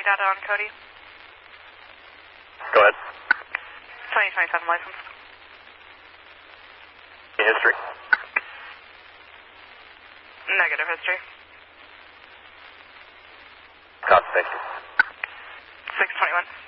data on Cody. Go ahead. 2027 license. History. Negative history. Copy, thank you. 621.